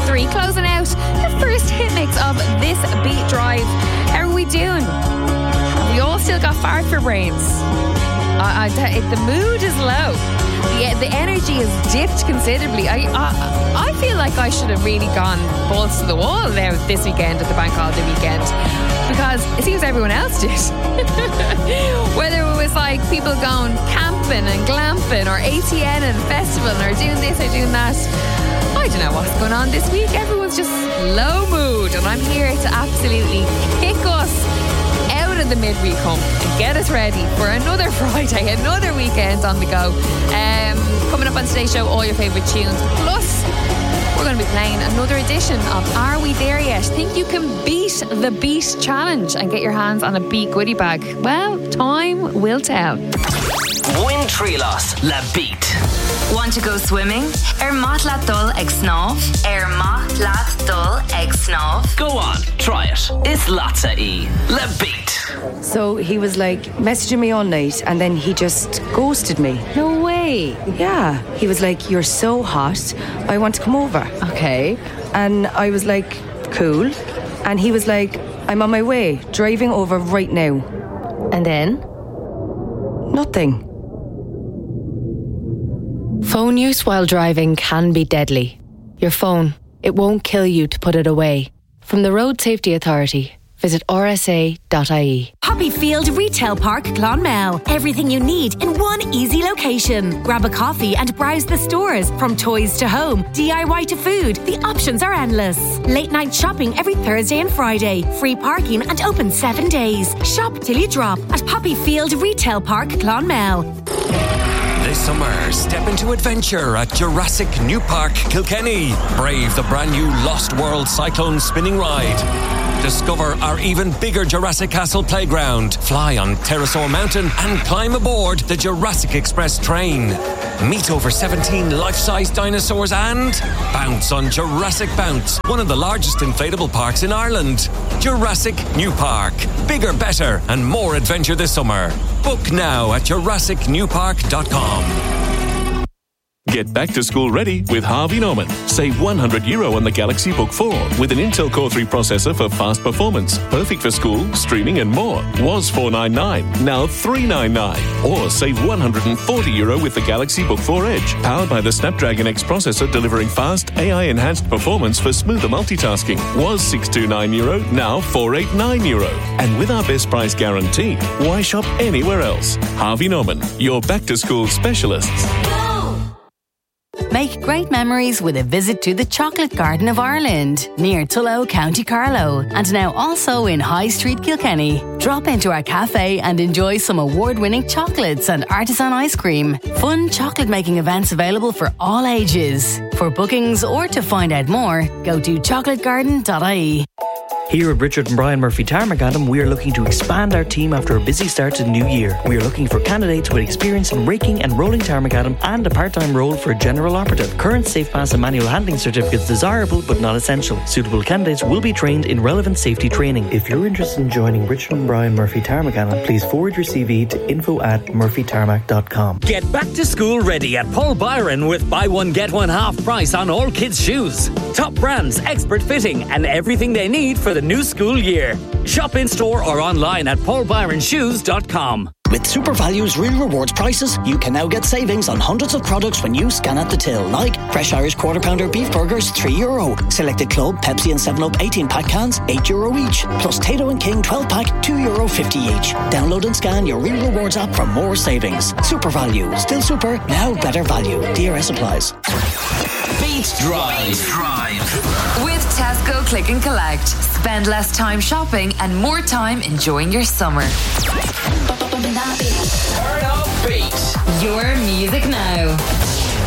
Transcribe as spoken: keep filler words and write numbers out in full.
three. Closing out the first hit mix of this Beat Drive. How are we doing? Have we all still got fart for brains? I, I, it, the mood is low. The, the energy has dipped considerably. I, I I feel like I should have really gone balls to the wall now this weekend at the bank holiday weekend, because it seems everyone else did. Whether it was like people going camping and glamping or A T N and festival or doing this or doing that. I don't know what's going on this week. Everyone's just low mood, and I'm here to absolutely kick us out of the midweek hump and get us ready for another Friday, another weekend on the go. Um, coming up on today's show, all your favourite tunes. Plus, we're going to be playing another edition of Are We There Yet? Think you can beat the Beat Challenge and get your hands on a Beat goodie bag? Well, time will tell. Win Trilos La Beat. Want to go swimming? Er maith leat dul ag snáv. Er maith leat dul ag snáv. Go on, try it. It's Latza E. La Beat. So he was like messaging me all night, and then he just ghosted me. No way. Yeah. He was like, you're so hot, I want to come over. Okay. And I was like, cool. And he was like, I'm on my way, driving over right now. And then? Nothing. Phone use while driving can be deadly. Your phone, it won't kill you to put it away. From the Road Safety Authority, visit r s a dot i e. Poppyfield Retail Park, Clonmel. Everything you need in one easy location. Grab a coffee and browse the stores. From toys to home, D I Y to food, the options are endless. Late night shopping every Thursday and Friday. Free parking and open seven days. Shop till you drop at Poppyfield Retail Park, Clonmel. This summer, step into adventure at Jurassic New Park, Kilkenny. Brave the brand new Lost World Cyclone spinning ride. Discover our even bigger Jurassic Castle playground. Fly on Pterosaur Mountain and climb aboard the Jurassic Express train. Meet over seventeen life-size dinosaurs and bounce on Jurassic Bounce, one of the largest inflatable parks in Ireland. Jurassic New Park. Bigger, better and more adventure this summer. Book now at jurassic new park dot com. Get back to school ready with Harvey Norman. Save one hundred euro on the Galaxy Book four with an Intel Core three processor for fast performance. Perfect for school, streaming and more. Was four ninety-nine, now three ninety-nine. Or save one hundred forty euro with the Galaxy Book four Edge. Powered by the Snapdragon X processor, delivering fast A I-enhanced performance for smoother multitasking. Was six twenty-nine euro, now four eighty-nine euro. And with our best price guarantee, why shop anywhere else? Harvey Norman, your back-to-school specialists. Make great memories with a visit to the Chocolate Garden of Ireland, near Tullow, County Carlow, and now also in High Street, Kilkenny. Drop into our cafe and enjoy some award-winning chocolates and artisan ice cream. Fun chocolate-making events available for all ages. For bookings or to find out more, go to chocolate garden dot i e. Here at Richard and Brian Murphy Tarmacadam, we are looking to expand our team after a busy start to the new year. We are looking for candidates with experience in raking and rolling Tarmacadam and a part-time role for a general operative. Current Safe Pass and manual handling certificates desirable but not essential. Suitable candidates will be trained in relevant safety training. If you're interested in joining Richard and Brian Murphy Tarmacadam, please forward your C V to info at murphy tarmac dot com. Get back to school ready at Paul Byron with buy one get one half price on all kids' shoes. Top brands, expert fitting and everything they need for the new school year. Shop in store or online at paul byron shoes dot com. With Super Value's Real Rewards prices, you can now get savings on hundreds of products when you scan at the till, like fresh Irish quarter pounder beef burgers, three euro. Selected Club, Pepsi and seven up eighteen pack cans, eight euro each. Plus Tato and King twelve pack, two euro fifty each. Download and scan your Real Rewards app for more savings. Super Value, still super, now better value. D R S applies. Beat Drive. Drive. With Tesco Click and Collect. Spend less time shopping and more time enjoying your summer. Turn up Beat. Your music now.